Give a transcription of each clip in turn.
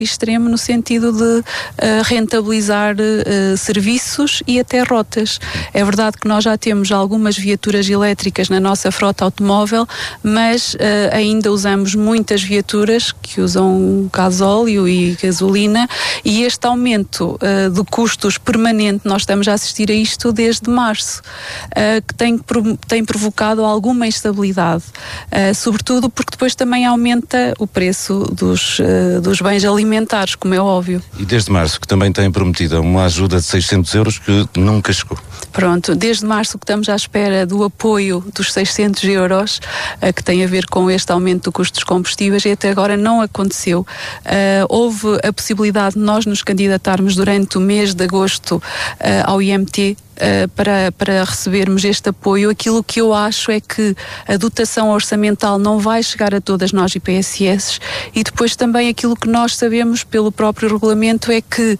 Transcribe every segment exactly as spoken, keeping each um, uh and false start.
extremo no sentido de uh, rentabilizar uh, serviços e até rotas. É verdade que nós já temos algumas viaturas elétricas na nossa frota automóvel, mas uh, ainda usamos muitas viaturas que usam gasóleo e gasolina, e este aumento uh, de custos permanente, nós estamos a assistir a isto desde março, uh, que tem, tem provocado alguma instabilidade, uh, sobretudo porque depois também aumenta o preço dos, uh, dos bens alimentares, como é óbvio. E desde março que também têm prometido uma ajuda de seiscentos euros que nunca chegou. Pronto, desde março que estamos à espera do apoio dos seiscentos euros, uh, que tem a ver com este aumento do custo dos combustíveis, e até agora não aconteceu. Uh, houve a possibilidade de nós nos candidatarmos durante o mês de agosto uh, ao I M T, Uh, para, para recebermos este apoio. Aquilo que eu acho é que a dotação orçamental não vai chegar a todas nós I P S S, e depois também aquilo que nós sabemos pelo próprio regulamento é que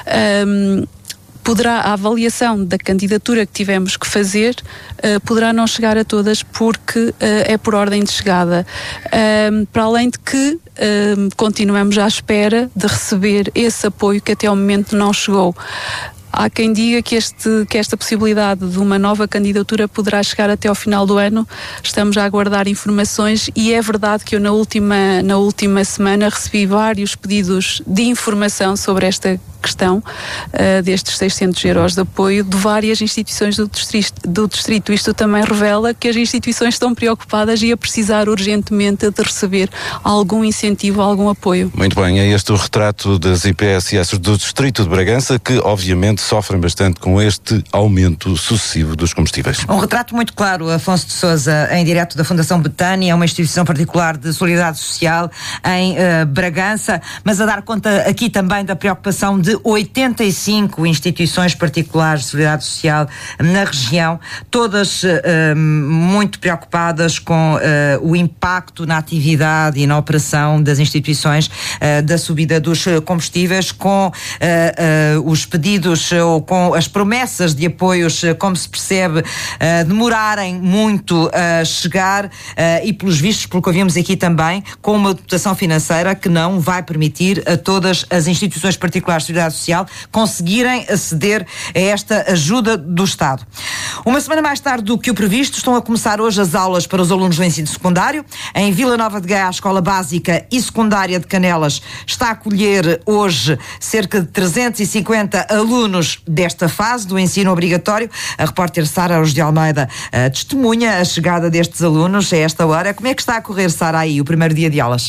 um, poderá, a avaliação da candidatura que tivemos que fazer uh, poderá não chegar a todas, porque uh, é por ordem de chegada. Um, para além de que um, continuamos à espera de receber esse apoio que até ao momento não chegou. Há quem diga que, este, que esta possibilidade de uma nova candidatura poderá chegar até ao final do ano. Estamos a aguardar informações, e é verdade que eu na última, na última semana recebi vários pedidos de informação sobre esta questão uh, destes seiscentos euros de apoio de várias instituições do distrito, do distrito. Isto também revela que as instituições estão preocupadas e a precisar urgentemente de receber algum incentivo, algum apoio. Muito bem, é este o retrato das I P S S do distrito de Bragança, que obviamente sofrem bastante com este aumento sucessivo dos combustíveis. Um retrato muito claro, Afonso de Sousa, em direto da Fundação Betânia, uma instituição particular de solidariedade social em uh, Bragança, mas a dar conta aqui também da preocupação de oitenta e cinco instituições particulares de solidariedade social na região, todas uh, muito preocupadas com uh, o impacto na atividade e na operação das instituições uh, da subida dos combustíveis, com uh, uh, os pedidos ou com as promessas de apoios, como se percebe, uh, demorarem muito a chegar, uh, e pelos vistos, pelo que ouvimos aqui também, com uma dotação financeira que não vai permitir a todas as instituições particulares de solidariedade social conseguirem aceder a esta ajuda do Estado. Uma semana mais tarde do que o previsto, estão a começar hoje as aulas para os alunos do ensino secundário. Em Vila Nova de Gaia, a Escola Básica e Secundária de Canelas está a acolher hoje cerca de trezentos e cinquenta alunos desta fase do ensino obrigatório. A repórter Sara Os de Almeida uh, testemunha a chegada destes alunos a esta hora. Como é que está a correr, Sara, aí o primeiro dia de aulas?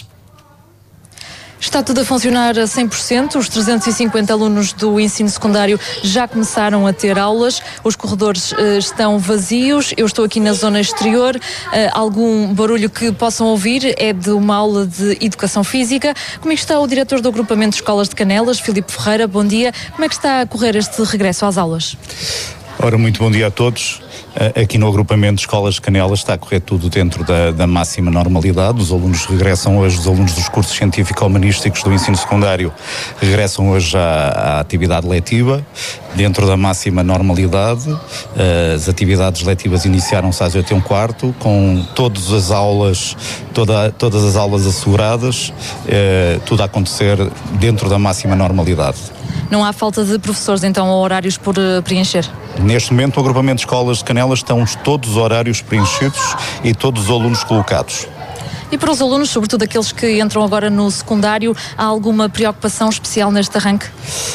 Está tudo a funcionar a cem por cento. Os trezentos e cinquenta alunos do ensino secundário já começaram a ter aulas. Os corredores uh, estão vazios. Eu estou aqui na zona exterior. Uh, algum barulho que possam ouvir é de uma aula de Educação Física. Comigo está o diretor do agrupamento de escolas de Canelas, Filipe Ferreira. Bom dia. Como é que está a correr este regresso às aulas? Ora, muito bom dia a todos. Aqui no agrupamento de escolas de Canelas está a correr tudo dentro da, da máxima normalidade. Os alunos regressam hoje, os alunos dos cursos científico-humanísticos do ensino secundário regressam hoje à, à atividade letiva, dentro da máxima normalidade. As atividades letivas iniciaram-se às oito e um quarto, com todas as aulas, toda, todas as aulas asseguradas, eh, tudo a acontecer dentro da máxima normalidade. Não há falta de professores, então, ou horários por uh, preencher? Neste momento, o agrupamento de escolas de Canelas estão todos os horários preenchidos e todos os alunos colocados. E para os alunos, sobretudo aqueles que entram agora no secundário, há alguma preocupação especial neste arranque?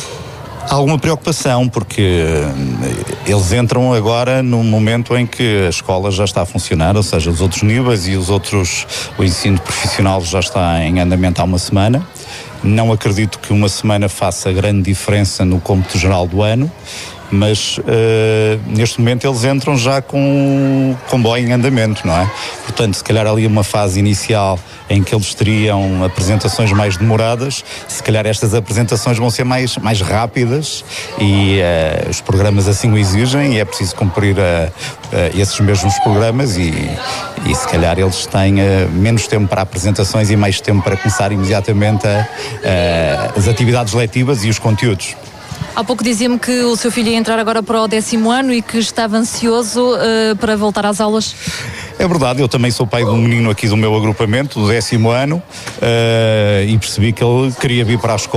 Há alguma preocupação, porque eles entram agora num momento em que a escola já está a funcionar, ou seja, os outros níveis e os outros, o ensino profissional já está em andamento há uma semana. Não acredito que uma semana faça grande diferença no cômputo geral do ano, mas uh, neste momento eles entram já com o comboio em andamento, não é? Portanto, se calhar ali uma fase inicial em que eles teriam apresentações mais demoradas, se calhar estas apresentações vão ser mais, mais rápidas e uh, os programas assim o exigem, e é preciso cumprir uh, uh, esses mesmos programas, e, e se calhar eles têm uh, menos tempo para apresentações e mais tempo para começar imediatamente a, uh, as atividades letivas e os conteúdos. Há pouco dizia-me que o seu filho ia entrar agora para o décimo ano e que estava ansioso uh, para voltar às aulas. É verdade, eu também sou pai de um menino aqui do meu agrupamento, do décimo ano, uh, e percebi que ele queria vir para a escola.